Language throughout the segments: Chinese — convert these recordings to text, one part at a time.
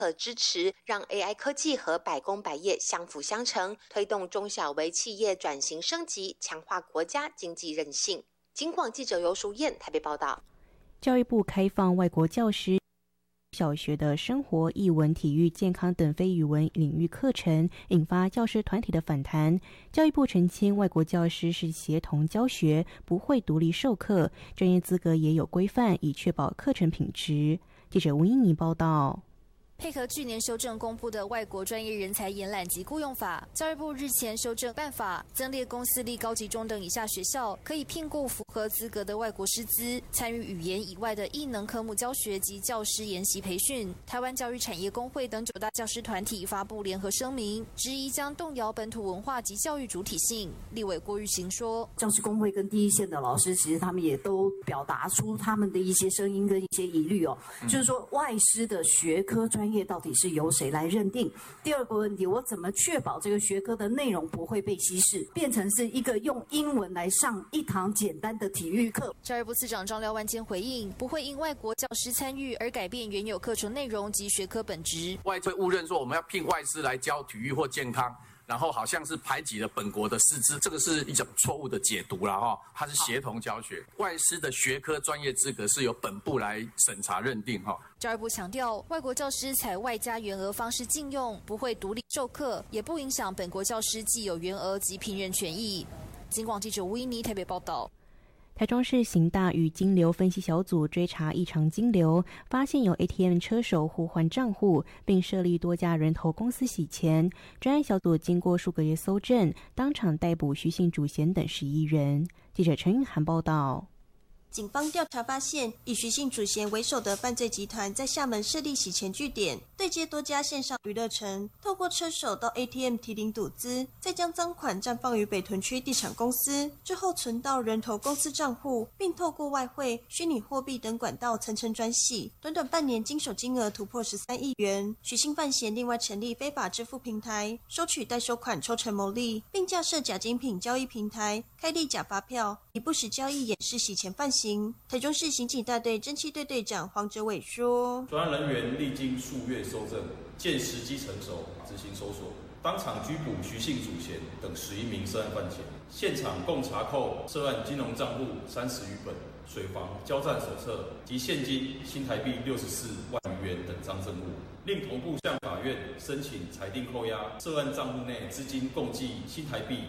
和支持，让 AI 科技和百工百业相辅相成，推动中小微企业转型升级，强化国家经济韧性。警广记者游淑燕台北报道。 教育部开放外国教师小学的生活、艺文、体育、健康等非语文领域课程，引发教师团体的反弹。教育部澄清，外国教师是协同教学，不会独立授课，专业资格也有规范，以确保课程品质。记者吴英妮报道。 配合去年修正公布的外国专业人才延揽及雇用法，教育部日前修正办法，增列公私立高级中等以下学校可以聘雇符合资格的外国师资，参与语言以外的艺能科目教学及教师研习培训。台湾教育产业工会等9大教师团体发布联合声明，质疑将动摇本土文化及教育主体性。立委郭玉琴说， 教师工会跟第一线的老师，其实他们也都表达出他们的一些声音跟一些疑虑就是说外师的学科专业到底是由谁来认定？第二个问题，我怎么确保这个学科的内容不会被稀释，变成是一个用英文来上一堂简单的体育课？ 教育部次长张廖万坚回应，不会因外国教师参与而改变原有课程内容及学科本质。 外界误认说我们要聘外师来教体育或健康，然后好像是排挤了本国的师资，这个是一种错误的解读啦它是协同教学，外师的学科专业资格是由本部来审查认定教育部强调，外国教师采外加员额方式禁用，不会独立授课，也不影响本国教师既有员额及聘任权益。警广记者吴英妮台北报道。 台中市刑大与金流分析小组追查异常金流，发现有 ATM 车手互换账户，并设立多家人头公司洗钱。专案小组经过数个月搜证，当场逮捕徐姓主嫌等11人。记者陈韵涵报道。 警方调查发现，以徐姓主嫌为首的犯罪集团在厦门设立洗钱据点，对接多家线上娱乐城，透过车手到 ATM 提领赌资，再将赃款暂放于北屯区地产公司，之后存到人头公司账户，并透过外汇、虚拟货币等管道层层转洗，短短半年经手金额突破13亿元。徐姓犯嫌另外成立非法支付平台，收取代收款抽成牟利，并架设假精品交易平台，开立假发票，以不实交易掩饰洗钱犯行。台中市刑警大队侦缉队队长黄哲伟说， 专案人员历经数月搜证，见时机成熟，执行搜索，当场拘捕徐姓主嫌等11名涉案犯嫌，现场共查扣涉案金融账户30余本、水房交战手册及现金新台币64万余元等赃证物，另同步向法院申请裁定扣押涉案账户内资金共计新台币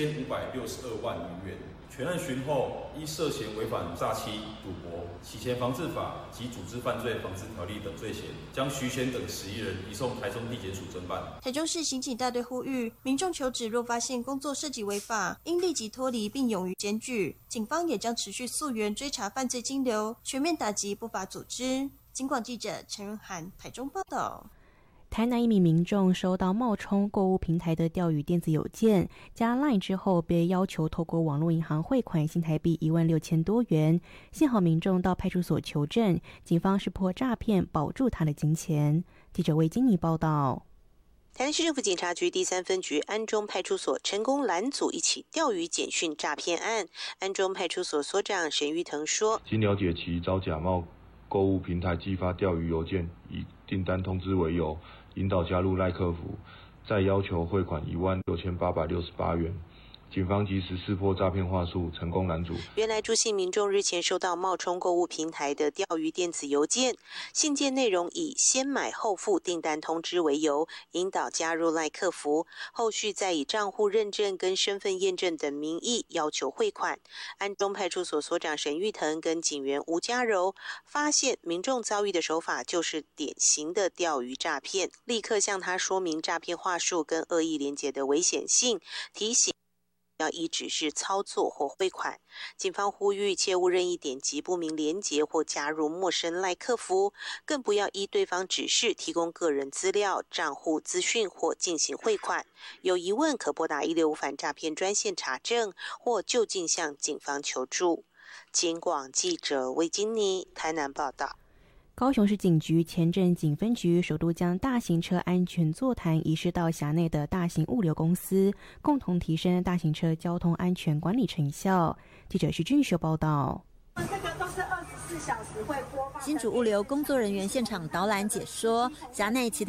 1562万余元。全案询后，依涉嫌违反诈欺、赌博、洗钱防治法及组织犯罪防治条例等罪嫌，将徐嫌等11人移送台中地检署侦办。 台中市刑警大队呼吁民众求职若发现工作涉及违法，应立即脱离并勇于检举。警方也将持续溯源追查犯罪金流，全面打击不法组织。警广记者陈润涵台中报道。 台南一名民众收到冒充购物平台的钓鱼电子邮件，加 LINE 之后被要求透过网络银行汇款新台币16000多元。幸好民众到派出所求证，警方识破诈骗，保住他的金钱。记者魏金妮报道。 台南市政府警察局第3分局安中派出所成功拦阻一起钓鱼简讯诈骗案。安中派出所所长沈玉腾说， 经了解其遭假冒购物平台寄发钓鱼邮件，以订单通知为由，引导加入赖客服，再要求汇款16868元。警方及时识破诈骗话术，成功拦阻。 原来朱姓民众日前收到冒充购物平台的钓鱼电子邮件，信件内容以先买后付订单通知为由，引导加入赖客服，后续再以账户认证跟身份验证等名义要求汇款。安中派出所所长沈玉腾跟警员吴家柔发现民众遭遇的手法就是典型的钓鱼诈骗，立刻向他说明诈骗话术跟恶意连结的危险性，提醒要依指示操作或汇款。警方呼吁切勿任意点击不明连结或加入陌生赖客服，更不要依对方指示提供个人资料、账户资讯或进行汇款。有疑问可拨打165反诈骗专线查证，或就近向警方求助。警广记者魏金妮台南报道。 高雄市警局前镇警分局首度将大型车安全座谈移师到辖内的大型物流公司，共同提升大型车交通安全管理成效。记者徐俊秀报道。 这个都是24小时会播放。 新竹物流工作人员现场导览解说，辖内其他